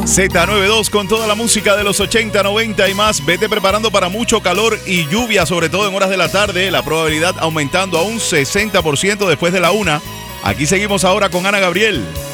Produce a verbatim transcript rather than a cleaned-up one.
Z noventa y dos con toda la música de los ochenta, noventa y más. Vete preparando para mucho calor y lluvia, sobre todo en horas de la tarde. La probabilidad aumentando a un sesenta por ciento después de la una. Aquí seguimos ahora con Ana Gabriel.